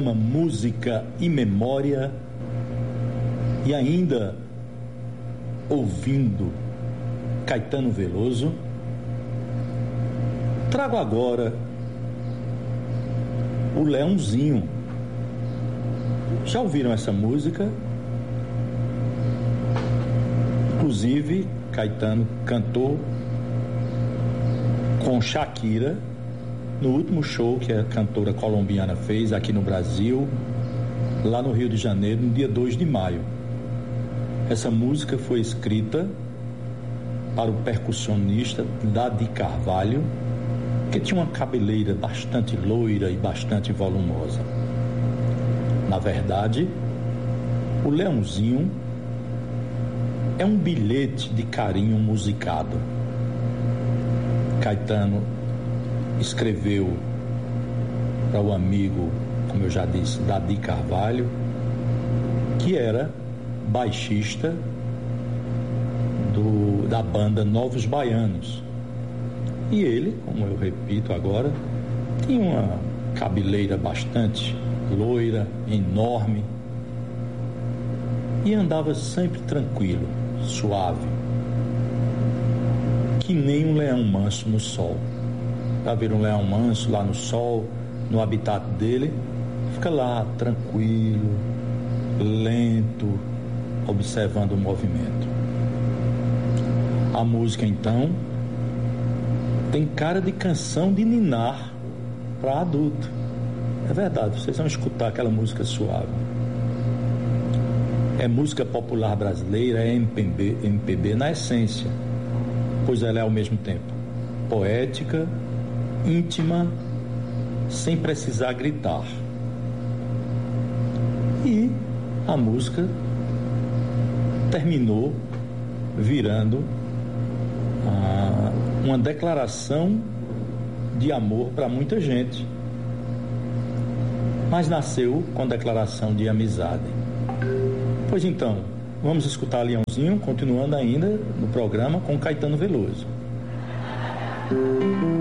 programa Música e Memória, e ainda ouvindo Caetano Veloso, trago agora o Leãozinho. Já ouviram essa música? Inclusive, Caetano cantou com Shakira no último show que a cantora colombiana fez aqui no Brasil, lá no Rio de Janeiro, no dia 2 de maio. Essa música foi escrita para o percussionista Dadi Carvalho, que tinha uma cabeleira bastante loira e bastante volumosa. Na verdade, o Leãozinho é um bilhete de carinho musicado. Caetano escreveu para o amigo, como eu já disse, Dadi Carvalho, que era baixista da banda Novos Baianos. E ele, como eu repito agora, tinha uma cabeleira bastante loira, enorme, e andava sempre tranquilo, suave, que nem um leão manso no sol. Para ver um leão manso lá no sol, no habitat dele, fica lá tranquilo, lento, observando o movimento. A música, então, tem cara de canção de ninar para adulto. É verdade, vocês vão escutar aquela música suave. É música popular brasileira, é MPB na essência, pois ela é ao mesmo tempo poética, íntima, sem precisar gritar. E a música terminou virando uma declaração de amor para muita gente, mas nasceu com declaração de amizade. Pois então, vamos escutar Leãozinho, continuando ainda no programa com Caetano Veloso.